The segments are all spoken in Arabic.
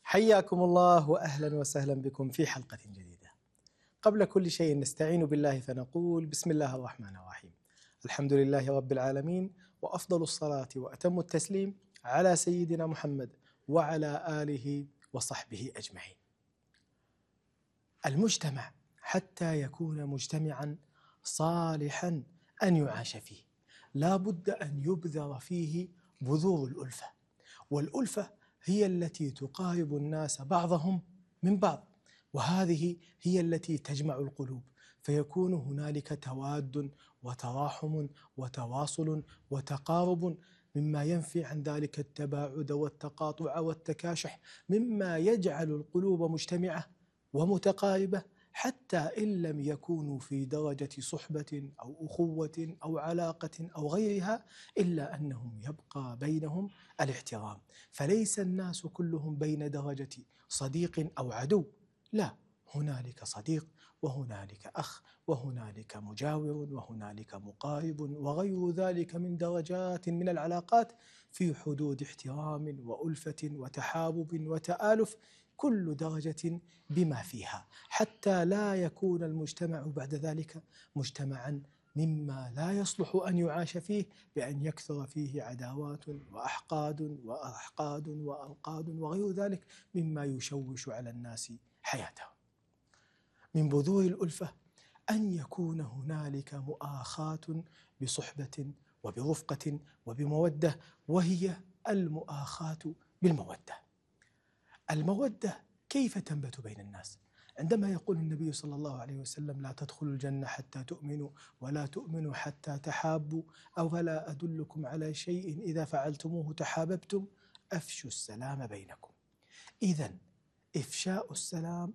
حياكم الله وأهلا وسهلا بكم في حلقة جديدة. قبل كل شيء نستعين بالله فنقول بسم الله الرحمن الرحيم، الحمد لله رب العالمين، وأفضل الصلاة وأتم التسليم على سيدنا محمد وعلى آله وصحبه أجمعين. المجتمع حتى يكون مجتمعا صالحا أن يعاش فيه لا بد أن يبذر فيه بذور الألفة، والألفة هي التي تقارب الناس بعضهم من بعض، وهذه هي التي تجمع القلوب، فيكون هنالك تواد وتراحم وتواصل وتقارب، مما ينفي عن ذلك التباعد والتقاطع والتكاشح، مما يجعل القلوب مجتمعة ومتقاربة، حتى إن لم يكونوا في درجة صحبة أو أخوة أو علاقة أو غيرها، إلا أنهم يبقى بينهم الاحترام. فليس الناس كلهم بين درجة صديق أو عدو، لا، هنالك صديق وهنالك أخ وهنالك مجاور وهنالك مقارب وغير ذلك من درجات من العلاقات في حدود احترام وألفة وتحابب وتآلف، كل درجة بما فيها، حتى لا يكون المجتمع بعد ذلك مجتمعا مما لا يصلح أن يعاش فيه، بأن يكثر فيه عداوات وأحقاد وأنقاد وغير ذلك مما يشوش على الناس حياتهم. من بذور الألفة أن يكون هنالك مؤاخاة بصحبة وبرفقة وبمودة، وهي المؤاخاة بالمودة. المودة كيف تنبت بين الناس؟ عندما يقول النبي صلى الله عليه وسلم لا تدخلوا الجنة حتى تؤمنوا ولا تؤمنوا حتى تحابوا، أو فلا أدلكم على شيء إذا فعلتموه تحاببتم، أفشوا السلام بينكم. إذن إفشاء السلام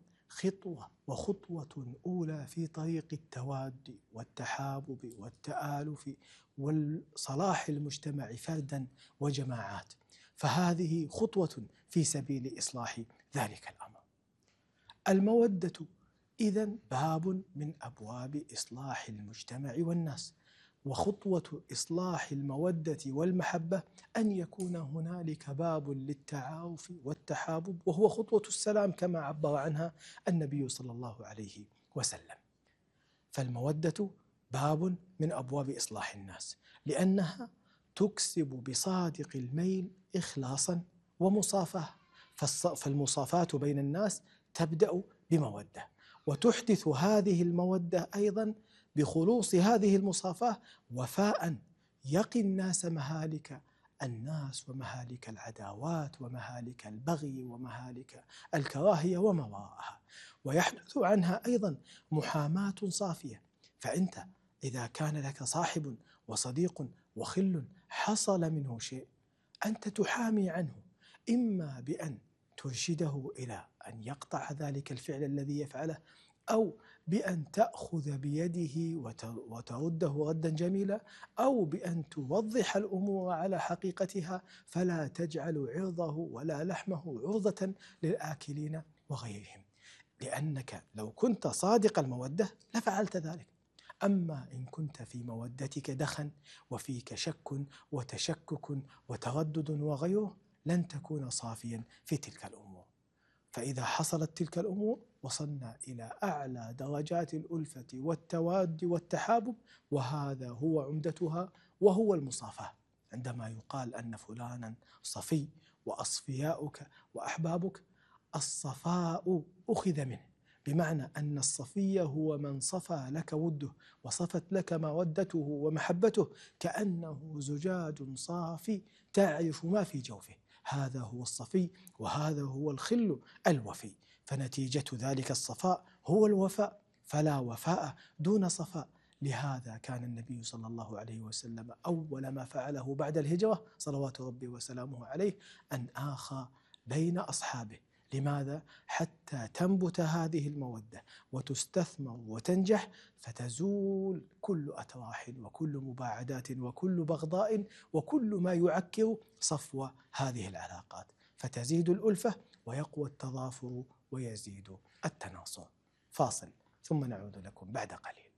خطوة أولى في طريق التواد والتحابب والتآلف والصلاح المجتمع فردا وجماعات، فهذه خطوة في سبيل إصلاح ذلك الأمر. المودة إذن باب من أبواب إصلاح المجتمع والناس، وخطوة إصلاح المودة والمحبة أن يكون هنالك باب للتعارف والتحابب، وهو خطوة السلام كما عبر عنها النبي صلى الله عليه وسلم. فالمودة باب من أبواب إصلاح الناس، لأنها تكسب بصادق الميل إخلاصا ومصافاة، فالمصافاة بين الناس تبدأ بمودة، وتحدث هذه المودة أيضا بخلوص هذه المصافاة وفاء يقي الناس مهالك الناس ومهالك العداوات ومهالك البغي ومهالك الكراهية وما وراءها، ويحدث عنها أيضا محاماة صافية. فأنت إذا كان لك صاحب وصديق وخل حصل منه شيء، أنت تحامي عنه، إما بأن ترشده إلى أن يقطع ذلك الفعل الذي يفعله، أو بأن تأخذ بيده وترده ردا جميلا، أو بأن توضح الأمور على حقيقتها، فلا تجعل عرضه ولا لحمه عرضة للآكلين وغيرهم، لأنك لو كنت صادق المودة لفعلت ذلك. أما إن كنت في مودتك دخن وفيك شك وتشكك وتردد وغيره، لن تكون صافيا في تلك الأمور. فإذا حصلت تلك الأمور وصلنا إلى أعلى درجات الألفة والتواد والتحابب، وهذا هو عمدتها وهو المصافاة. عندما يقال أن فلانا صفي وأصفياؤك وأحبابك، الصفاء أخذ منه، بمعنى أن الصفي هو من صفى لك وده وصفت لك مودته ومحبته، كأنه زجاج صافي تعرف ما في جوفه، هذا هو الصفي وهذا هو الخل الوفي. فنتيجة ذلك الصفاء هو الوفاء، فلا وفاء دون صفاء. لهذا كان النبي صلى الله عليه وسلم أول ما فعله بعد الهجرة صلوات ربي وسلامه عليه أن آخى بين أصحابه. لماذا؟ حتى تنبت هذه المودة وتستثمر وتنجح، فتزول كل أتراح وكل مباعدات وكل بغضاء وكل ما يعكر صفو هذه العلاقات، فتزيد الألفة ويقوى التضافر ويزيد التناصر. فاصل ثم نعود لكم بعد قليل.